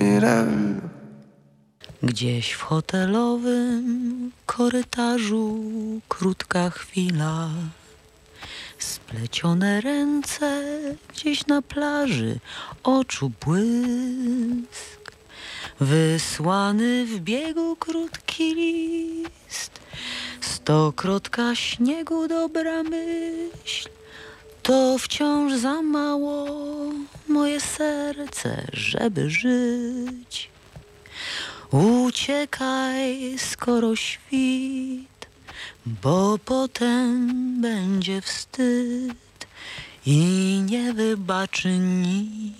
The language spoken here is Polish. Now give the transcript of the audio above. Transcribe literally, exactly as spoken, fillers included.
Gdzieś w hotelowym korytarzu krótka chwila, splecione ręce gdzieś na plaży, oczu błysk, wysłany w biegu krótki list, stokrotka śniegu dobra myśl, to wciąż za mało moje serce, żeby żyć. Uciekaj, skoro świt, bo potem będzie wstyd i nie wybaczy nikt.